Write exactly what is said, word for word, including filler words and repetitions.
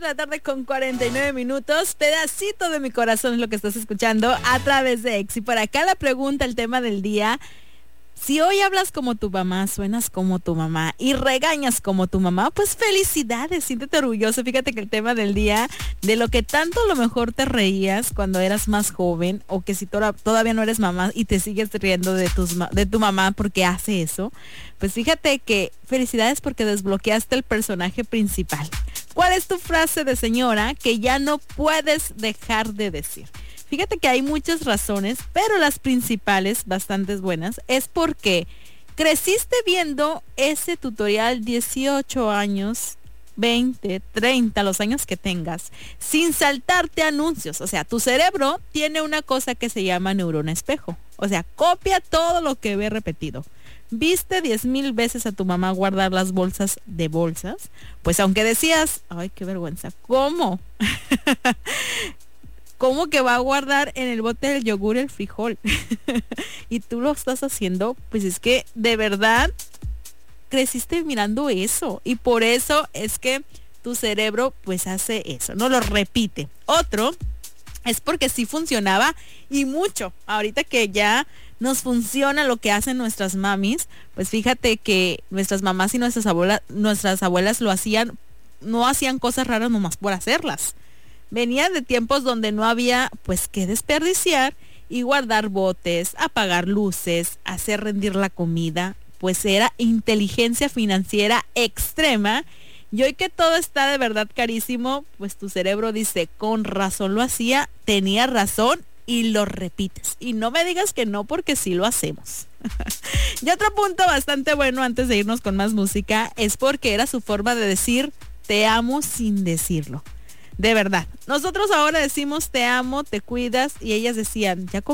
de la tarde con cuarenta y nueve minutos. Pedacito de mi corazón es lo que estás escuchando a través de X. Y por acá la pregunta, el tema del día. Si hoy hablas como tu mamá, suenas como tu mamá y regañas como tu mamá, pues felicidades, siéntete orgulloso. Fíjate que el tema del día, de lo que tanto a lo mejor te reías cuando eras más joven, o que si to- todavía no eres mamá y te sigues riendo de, tus, ma- de tu mamá porque hace eso, pues fíjate que felicidades porque desbloqueaste el personaje principal. ¿Cuál es tu frase de señora que ya no puedes dejar de decir? Fíjate que hay muchas razones, pero las principales, bastante buenas, es porque creciste viendo ese tutorial dieciocho años, veinte, treinta, los años que tengas, sin saltarte anuncios. O sea, tu cerebro tiene una cosa que se llama neurona espejo. O sea, copia todo lo que ve repetido. ¿Viste diez mil veces a tu mamá guardar las bolsas de bolsas? Pues aunque decías, ay, qué vergüenza, ¿cómo? ¿Cómo que va a guardar en el bote del yogur el frijol? Y tú lo estás haciendo, pues es que de verdad creciste mirando eso. Y por eso es que tu cerebro pues hace eso, no lo repite. Otro es porque sí funcionaba y mucho. Ahorita que ya nos funciona lo que hacen nuestras mamis, pues fíjate que nuestras mamás y nuestras abuelas, nuestras abuelas lo hacían, no hacían cosas raras nomás por hacerlas. Venían de tiempos donde no había pues que desperdiciar y guardar botes, apagar luces, hacer rendir la comida, pues era inteligencia financiera extrema. Y hoy que todo está de verdad carísimo, pues tu cerebro dice, con razón lo hacía, tenía razón, y lo repites. Y no me digas que no, porque sí lo hacemos. Y otro punto bastante bueno antes de irnos con más música es porque era su forma de decir te amo sin decirlo. De verdad, nosotros ahora decimos te amo, te cuidas, y ellas decían, ya